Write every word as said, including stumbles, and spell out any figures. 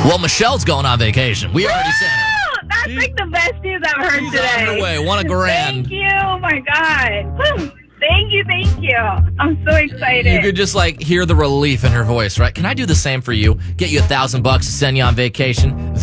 Well, Michelle's going on vacation. We already sent her. Oh, that's She- like the best news I've heard She's today. on her way. Want a grand. Thank you. Oh, my God. Whew. Thank you. Thank you. I'm so excited. You could just like hear the relief in her voice, right? Can I do the same for you? Get you a thousand bucks to send you on vacation.